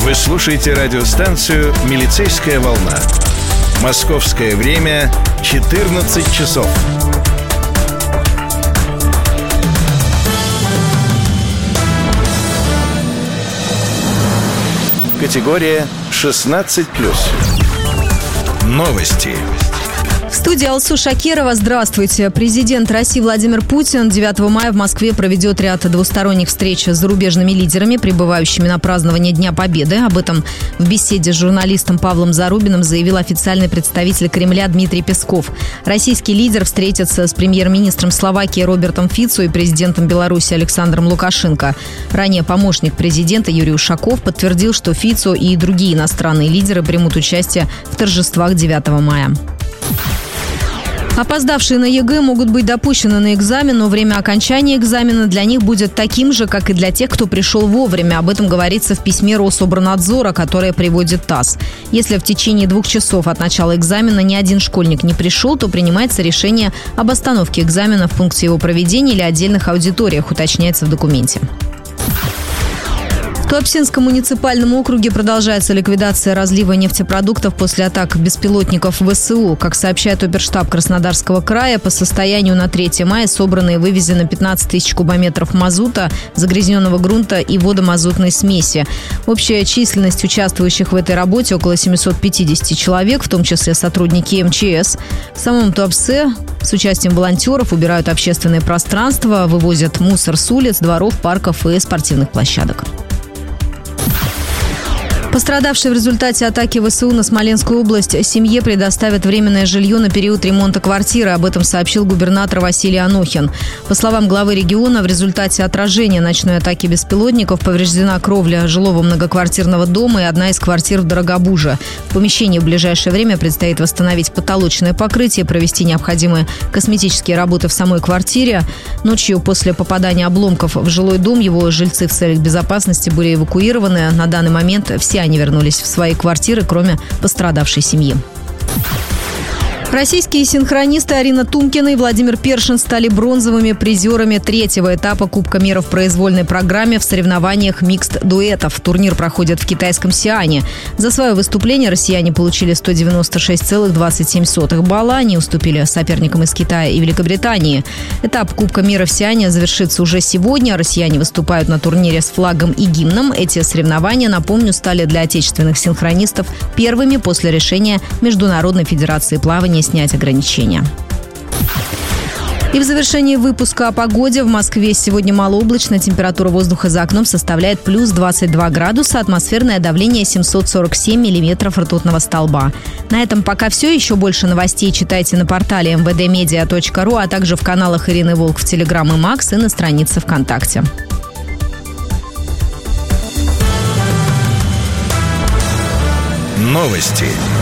Вы слушаете радиостанцию «Милицейская волна». Московское время 14 часов. Категория 16+. Новости. В студии Алсу Шакирова. Здравствуйте. Президент России Владимир Путин 9 мая в Москве проведет ряд двусторонних встреч с зарубежными лидерами, прибывающими на празднование Дня Победы. Об этом в беседе с журналистом Павлом Зарубиным заявил официальный представитель Кремля Дмитрий Песков. Российский лидер встретится с премьер-министром Словакии Робертом Фицо и президентом Беларуси Александром Лукашенко. Ранее помощник президента Юрий Ушаков подтвердил, что Фицо и другие иностранные лидеры примут участие в торжествах 9 мая. Опоздавшие на ЕГЭ могут быть допущены на экзамен, но время окончания экзамена для них будет таким же, как и для тех, кто пришел вовремя. Об этом говорится в письме Рособорнадзора, которое приводит ТАСС. Если в течение 2 часов от начала экзамена ни один школьник не пришел, то принимается решение об остановке экзамена в пункте его проведения или отдельных аудиториях, уточняется в документе. В Туапсинском муниципальном округе продолжается ликвидация разлива нефтепродуктов после атак беспилотников ВСУ. Как сообщает Оперштаб Краснодарского края, по состоянию на 3 мая собрано и вывезено 15 тысяч кубометров мазута, загрязненного грунта и водомазутной смеси. Общая численность участвующих в этой работе около 750 человек, в том числе сотрудники МЧС. В самом Туапсе с участием волонтеров убирают общественное пространство, вывозят мусор с улиц, дворов, парков и спортивных площадок. Пострадавшей в результате атаки ВСУ на Смоленскую область семье предоставят временное жилье на период ремонта квартиры. Об этом сообщил губернатор Василий Анохин. По словам главы региона, в результате отражения ночной атаки беспилотников повреждена кровля жилого многоквартирного дома и одна из квартир в Дорогобуже. В помещении в ближайшее время предстоит восстановить потолочное покрытие, провести необходимые косметические работы в самой квартире. Ночью после попадания обломков в жилой дом его жильцы в целях безопасности были эвакуированы. На данный момент все они вернулись в свои квартиры, кроме пострадавшей семьи. Российские синхронисты Арина Тумкина и Владимир Першин стали бронзовыми призерами 3-го этапа Кубка мира в произвольной программе в соревнованиях микст-дуэтов. Турнир проходит в китайском Сиане. За свое выступление россияне получили 196,27 балла. Они уступили соперникам из Китая и Великобритании. Этап Кубка мира в Сиане завершится уже сегодня. Россияне выступают на турнире с флагом и гимном. Эти соревнования, напомню, стали для отечественных синхронистов первыми после решения Международной федерации плавания снять ограничения. И в завершении выпуска о погоде. В Москве сегодня малооблачно. Температура воздуха за окном составляет плюс 22 градуса. Атмосферное давление 747 миллиметров ртутного столба. На этом пока все. Еще больше новостей читайте на портале mvdmedia.ru, а также в каналах Ирины Волк в Телеграм и Макс и на странице ВКонтакте. Новости